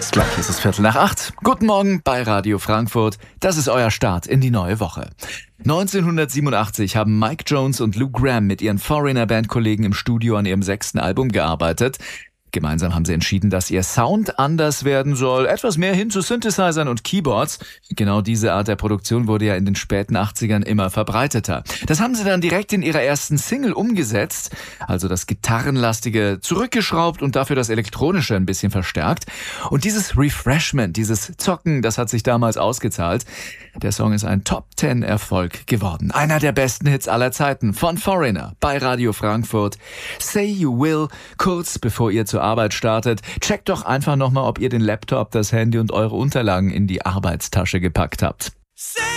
Gleich ist es 7:45. Guten Morgen bei Radio Frankfurt. Das ist euer Start in die neue Woche. 1987 haben Mike Jones und Lou Gramm mit ihren Foreigner-Bandkollegen im Studio an ihrem 6. Album gearbeitet. Gemeinsam haben sie entschieden, dass ihr Sound anders werden soll, etwas mehr hin zu Synthesizern und Keyboards. Genau diese Art der Produktion wurde ja in den späten 80ern immer verbreiteter. Das haben sie dann direkt in ihrer ersten Single umgesetzt, also das Gitarrenlastige zurückgeschraubt und dafür das Elektronische ein bisschen verstärkt. Und dieses Refreshment, dieses Zocken, das hat sich damals ausgezahlt. Der Song ist ein Top-10-Erfolg geworden. Einer der besten Hits aller Zeiten von Foreigner bei Radio Frankfurt. Say You Will, kurz bevor ihr zur Arbeit startet. Checkt doch einfach nochmal, ob ihr den Laptop, das Handy und eure Unterlagen in die Arbeitstasche gepackt habt.